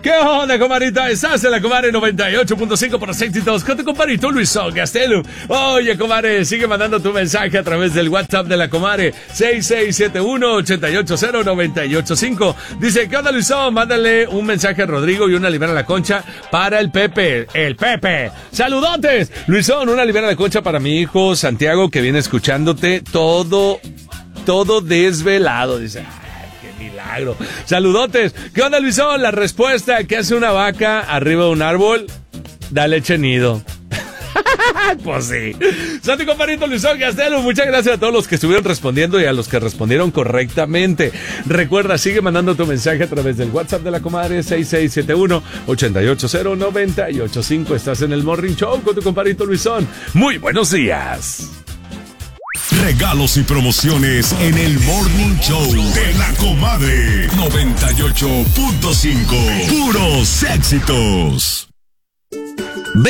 ¿Qué onda, comadrita? Estás en la comadre 98.5 por los éxitos con tu compadrito Luisón Gastelum. Oye, comadre, sigue mandando tu mensaje a través del WhatsApp de la comadre 6671-880-985. Dice, ¿qué onda, Luisón? Mándale un mensaje a Rodrigo y una libera la concha para el Pepe. ¡El Pepe! ¡Saludotes! Luisón, una libera la concha para mi hijo Santiago, que viene escuchándote todo desvelado. Dice, milagro. Saludotes. ¿Qué onda, Luisón? La respuesta: ¿qué hace una vaca arriba de un árbol? Da leche nido. Pues sí. Santi, compadrito Luisón Gastelum, muchas gracias a todos los que estuvieron respondiendo y a los que respondieron correctamente. Recuerda, sigue mandando tu mensaje a través del WhatsApp de la comadre 6671-880-985. Estás en el Morning Show con tu compadrito Luisón. Muy buenos días. Regalos y promociones en el Morning Show de la comadre 98.5. Puros éxitos.